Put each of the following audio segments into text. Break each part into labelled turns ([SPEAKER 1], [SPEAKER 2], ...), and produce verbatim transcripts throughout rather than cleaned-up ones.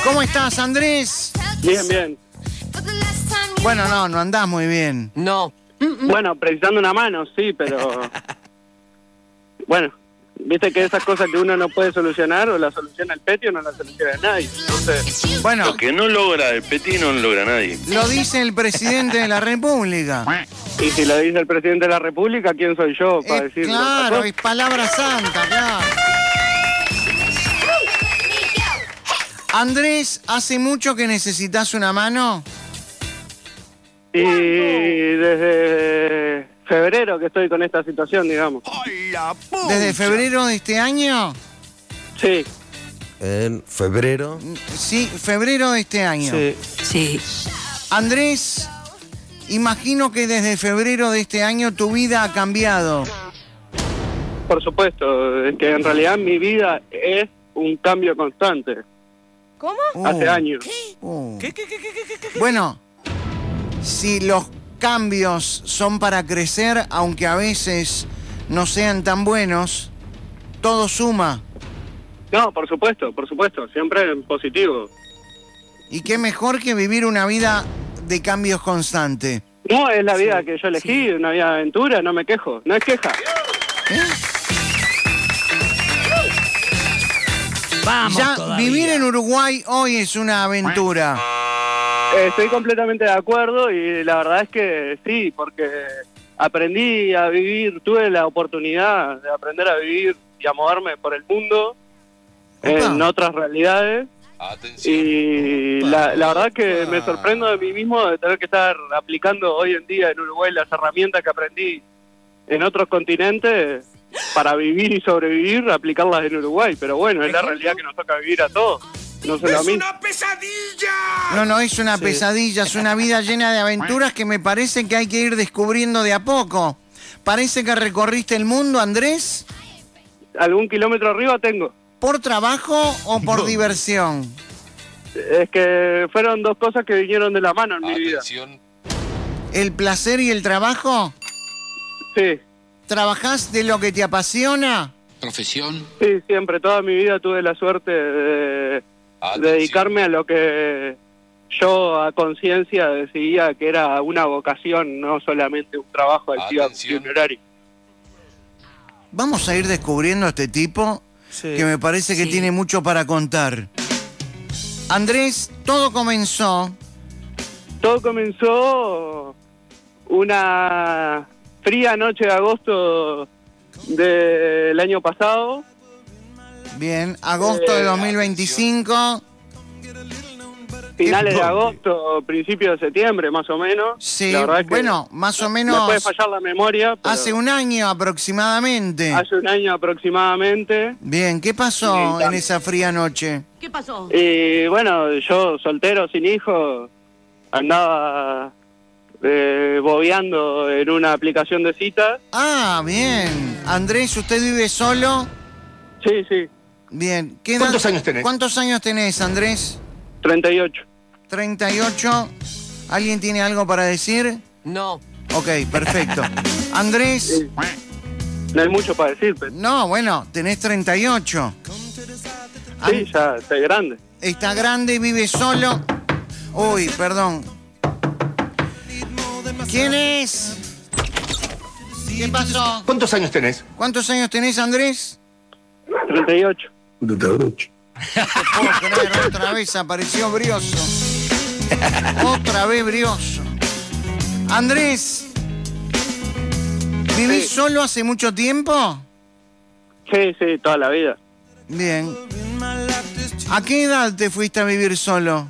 [SPEAKER 1] ¿Cómo estás, Andrés?
[SPEAKER 2] Bien, bien.
[SPEAKER 1] Bueno, no, no andás muy bien.
[SPEAKER 3] No.
[SPEAKER 2] Bueno, precisando una mano, sí, pero... Bueno, viste que esas cosas que uno no puede solucionar, o la soluciona el Peti o no la soluciona nadie. Entonces,
[SPEAKER 1] Bueno,
[SPEAKER 4] Lo que no logra el Peti no lo logra nadie.
[SPEAKER 1] lo dice el presidente de la República.
[SPEAKER 2] y si lo dice el presidente de la República, ¿quién soy yo para
[SPEAKER 1] Eh,
[SPEAKER 2] decirlo?
[SPEAKER 1] claro, es palabra santa, claro. Andrés, ¿hace mucho que necesitas una mano?
[SPEAKER 2] Y desde febrero que estoy con esta situación, digamos.
[SPEAKER 1] ¿Desde febrero de este año?
[SPEAKER 2] Sí,
[SPEAKER 5] En febrero.
[SPEAKER 1] Sí, febrero de este año.
[SPEAKER 5] Sí.
[SPEAKER 3] Sí.
[SPEAKER 1] Andrés, imagino que desde febrero de este año tu vida ha cambiado.
[SPEAKER 2] por supuesto. Es que en realidad mi vida es un cambio constante.
[SPEAKER 3] ¿Cómo?
[SPEAKER 1] Uh,
[SPEAKER 2] Hace años.
[SPEAKER 1] uh.
[SPEAKER 3] ¿Qué, qué, qué, qué, qué, qué?
[SPEAKER 1] Bueno, si los cambios son para crecer, aunque a veces no sean tan buenos, todo suma.
[SPEAKER 2] No, por supuesto, por supuesto. Siempre en positivo.
[SPEAKER 1] Y qué mejor que vivir una vida de cambios constante.
[SPEAKER 2] No, es la vida que yo elegí,
[SPEAKER 3] sí.
[SPEAKER 2] una vida de aventura, no me quejo. No es queja.
[SPEAKER 1] ¿Eh?
[SPEAKER 3] Vamos
[SPEAKER 1] Ya
[SPEAKER 3] todavía.
[SPEAKER 1] vivir en Uruguay hoy es una aventura.
[SPEAKER 2] Eh, estoy completamente de acuerdo y la verdad es que sí, porque aprendí a vivir, tuve la oportunidad de aprender a vivir y a moverme por el mundo en
[SPEAKER 1] Opa.
[SPEAKER 2] otras realidades. Y la, la verdad que me sorprendo de mí mismo de tener que estar aplicando hoy en día en Uruguay las herramientas que aprendí en otros continentes para vivir y sobrevivir, aplicarlas en Uruguay. Pero bueno, es la realidad que nos toca vivir a todos, no solo a mí.
[SPEAKER 1] No, no, es una pesadilla, es una vida llena de aventuras que me parece que hay que ir descubriendo de a poco. Parece que recorriste el mundo, Andrés,
[SPEAKER 2] Algún kilómetro arriba tengo.
[SPEAKER 1] ¿por trabajo o por diversión?
[SPEAKER 2] Es que fueron dos cosas que vinieron de la mano en mi vida.
[SPEAKER 1] ¿El placer y el trabajo?
[SPEAKER 2] Sí,
[SPEAKER 1] ¿Trabajás de lo que te apasiona?
[SPEAKER 6] Profesión.
[SPEAKER 2] sí, siempre, toda mi vida tuve la suerte de, de dedicarme a lo que yo a conciencia decidía que era una vocación, no solamente un trabajo al día de un horario.
[SPEAKER 1] Vamos a ir descubriendo a este tipo
[SPEAKER 5] Sí.
[SPEAKER 1] que me parece que
[SPEAKER 3] Sí.
[SPEAKER 1] tiene mucho para contar. Andrés, todo comenzó...
[SPEAKER 2] Todo comenzó una fría noche de agosto del año pasado.
[SPEAKER 1] Bien, agosto de
[SPEAKER 2] Eh,
[SPEAKER 1] dos mil veinticinco.
[SPEAKER 2] Finales de
[SPEAKER 5] ¿Dónde?
[SPEAKER 2] agosto, principios de septiembre, más o menos.
[SPEAKER 1] Sí,
[SPEAKER 2] La verdad es que
[SPEAKER 1] bueno, más o
[SPEAKER 2] me
[SPEAKER 1] menos
[SPEAKER 2] puede fallar la memoria, pero
[SPEAKER 1] hace un año aproximadamente.
[SPEAKER 2] hace un año aproximadamente.
[SPEAKER 1] Bien, ¿qué pasó
[SPEAKER 2] Sí,
[SPEAKER 1] en esa fría noche?
[SPEAKER 3] ¿Qué pasó?
[SPEAKER 2] Y bueno, yo soltero, sin hijo, andaba eh, bobeando en una aplicación de citas.
[SPEAKER 1] Ah, bien. Andrés, ¿usted vive solo?
[SPEAKER 2] Sí, sí,
[SPEAKER 1] Bien. ¿Qué edad-
[SPEAKER 5] ¿Cuántos años tenés?
[SPEAKER 1] ¿Cuántos años tenés, Andrés?
[SPEAKER 2] treinta y ocho.
[SPEAKER 1] treinta y ocho. ¿Alguien tiene algo para decir?
[SPEAKER 3] No.
[SPEAKER 1] Ok, perfecto. Andrés,
[SPEAKER 2] Sí. No hay mucho para decir, pero
[SPEAKER 1] no, bueno, tenés treinta y ocho.
[SPEAKER 2] sí, ya estoy grande.
[SPEAKER 1] Está grande, vive solo. Uy, perdón. ¿Quién es? ¿Qué pasó?
[SPEAKER 5] ¿Cuántos años tenés?
[SPEAKER 1] ¿Cuántos años tenés, Andrés?
[SPEAKER 2] treinta y ocho.
[SPEAKER 1] No te puedo creer, otra vez apareció Brioso. Otra vez Brioso. Andrés, ¿vivís
[SPEAKER 2] Sí.
[SPEAKER 1] solo hace mucho tiempo?
[SPEAKER 2] Sí, sí, toda la vida.
[SPEAKER 1] Bien. ¿A qué edad te fuiste a vivir solo?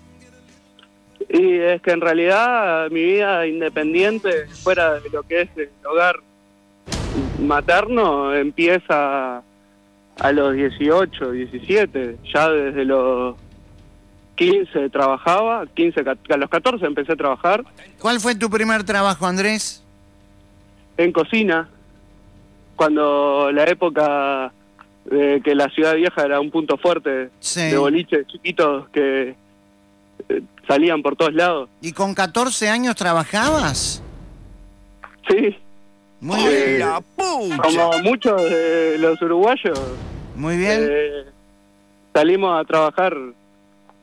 [SPEAKER 2] Y es que en realidad mi vida independiente, fuera de lo que es el hogar materno, empieza a los dieciocho, diecisiete. Ya desde los quince trabajaba, quince, a los catorce empecé a trabajar
[SPEAKER 1] ¿Cuál fue tu primer trabajo, Andrés?
[SPEAKER 2] en cocina, cuando la época de que la ciudad vieja era un punto fuerte
[SPEAKER 1] Sí.
[SPEAKER 2] de boliches chiquitos que eh, salían por todos lados.
[SPEAKER 1] ¿Y con catorce años trabajabas?
[SPEAKER 2] Sí,
[SPEAKER 1] Muy bien.
[SPEAKER 2] eh, como muchos de los uruguayos,
[SPEAKER 1] Muy bien.
[SPEAKER 2] eh, salimos a trabajar